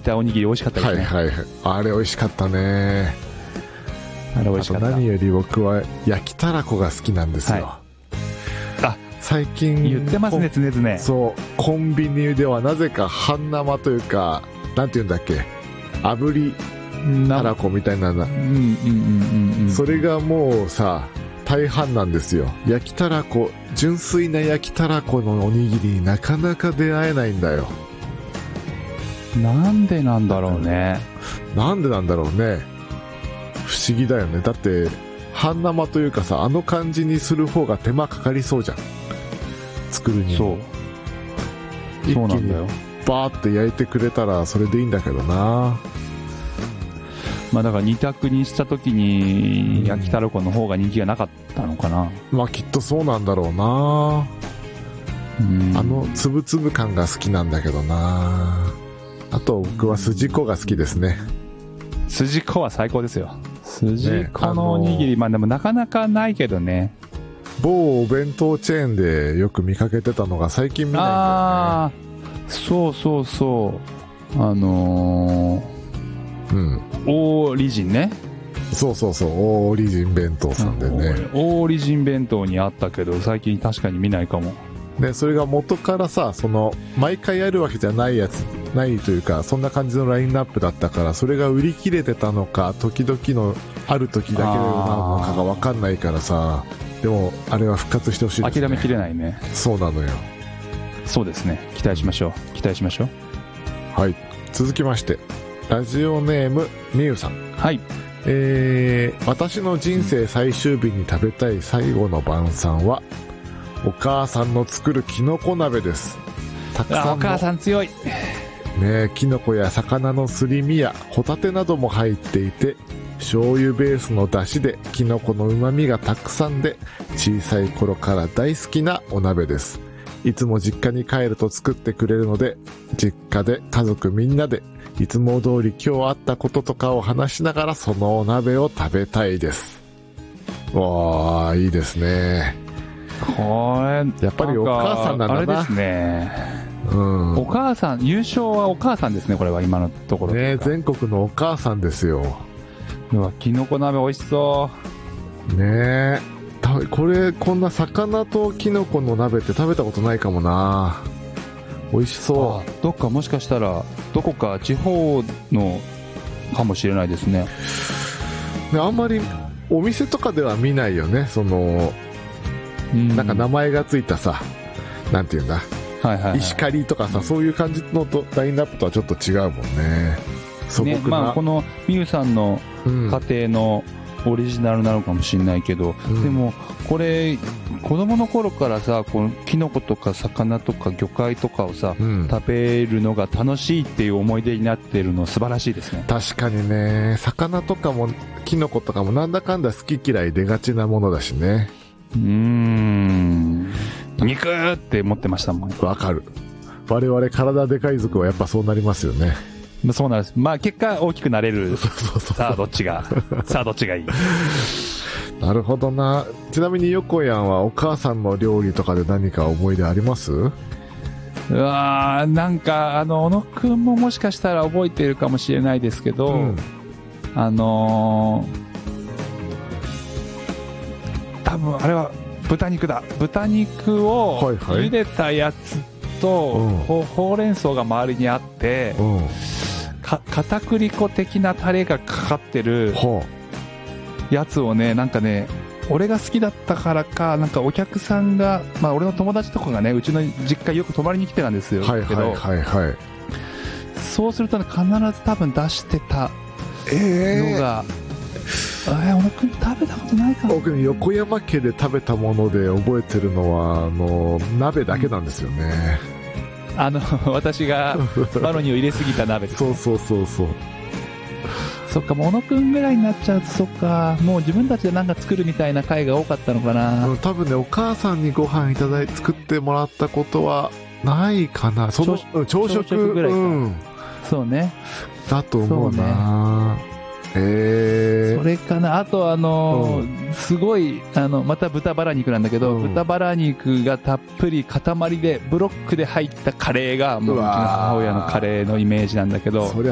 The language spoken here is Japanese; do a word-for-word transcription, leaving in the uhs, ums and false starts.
たおにぎり美味しかったですね。 はいはいはい、あれ美味しかったね。 あれ美味しかった。 あと何より僕は焼きたらこが好きなんですよ、はい、あ、最近言ってますね常々。 そう、コンビニではなぜか半生というか、なんていうんだっけ、炙りたらこみたいな、うんうんうんうん、それがもうさ大半なんですよ。焼きたらこ、純粋な焼きたらこのおにぎりになかなか出会えないんだよ。 なんでなんだろうね。 なんでなんだろうね。不思議だよね。だって半生というかさ、あの感じにする方が手間かかりそうじゃん、作るにも。そう一気にバーって焼いてくれたらそれでいいんだけどな。 まあだから二択にした時に焼きたらこの方が人気がなかったのかな、 うん、まあきっとそうなんだろうな。うん、あのつぶつぶ感が好きなんだけどな。あと僕は筋子が好きですね。 筋子は最高ですよ。筋子のおにぎり、ね、まあでもなかなかないけどね。 某お弁当チェーンでよく見かけてたのが最近見ないんだよね。ああ、 そうそうそう、あのー、うん、オーリジンね。 そうそうそう、オーリジン弁当さんでね、 オーリジン弁当にあったけど最近確かに見ないかもね。それが元からさ、その毎回あるわけじゃないやつないというか、そんな感じのラインナップだったから、それが売り切れてたのか時々のある時だけなのかが分かんないからさ。でもあれは復活してほしいですね。 諦めきれないね。 そうなのよ。 そうですね、期待しましょう期待しましょう。はい、続きましてラジオネームみゆさん。 はい、 えー、私の人生最終日に食べたい最後の晩餐はお母さんの作るきのこ鍋です。たくさんのお母さん強いね、きのこや魚のすり身やホタテなども入っていて、醤油ベースの出汁できのこの旨味がたくさんで、小さい頃から大好きなお鍋です。いつも実家に帰ると作ってくれるので、実家で家族みんなでいつも通り今日あったこととかを話しながらそのお鍋を食べたいです。わー、いいですね。 これやっぱりお母さんなんだな。 あれですね、うん、お母さん、優勝はお母さんですね。これは今のところね、全国のお母さんですよ。 うわ、きのこ鍋美味しそう。 ねえ、これこんな魚ときのこの鍋って食べたことないかもな。美味しそう。 どっかもしかしたらどこか地方のかもしれないですね。 ね、あんまりお店とかでは見ないよね。その、うん、なんか名前がついたさ、なんていうんだ、はいはいはい、石狩とかさ、そういう感じのとラインナップとはちょっと違うもんね。素朴な、ね、まあ、このみゆさんの家庭のオリジナルなのかもしれないけど、うん、でもこれ子供の頃からさ、このキノコとか魚とか魚介とかをさ、うん、食べるのが楽しいっていう思い出になってるの素晴らしいですね。 確かにね、魚とかもキノコとかもなんだかんだ好き嫌い出がちなものだしね。 うーん、肉って思ってましたもん。 わかる。我々体でかい族はやっぱそうなりますよね。 そうなんです。まあ結果大きくなれる。そうそうそう。さあどっちがさあどっちがいい。 なるほどな。ちなみに横やんはお母さんの料理とかで何か思い出あります？うわー、なんかあの小野くんももしかしたら覚えているかもしれないですけど、うん、あのー、多分あれは豚肉だ。豚肉を茹でたやつと、はいはい、ほ, ほうれん草が周りにあって、うん、か片栗粉的なタレがかかってるやつをね、なんかね、俺が好きだったからか、なんかお客さんが、まあ俺の友達とかがね、うちの実家よく泊まりに来てたんですよ。はいはいはいはい。そうするとね、必ず多分出してたのが、えー、えー、小野くん食べたことないかな。 僕横山家で食べたもので覚えてるのはあの鍋だけなんですよね。 あの私がマロニを入れすぎた鍋です、ね、 そうそうそうそう。 そっか、小野くんぐらいになっちゃうと、そっか、もう自分たちで何か作るみたいな回が多かったのかな。 多分ね、お母さんにご飯いただいて作ってもらったことはないかな。その朝食、朝食ぐらいか、うん、 そうね、 だと思うな。えー、 それかな。あとあのーうん、すごいあのまた豚バラ肉なんだけど、うん、豚バラ肉がたっぷり塊でブロックで入ったカレーがもううちの母親のカレーのイメージなんだけど、 そりゃ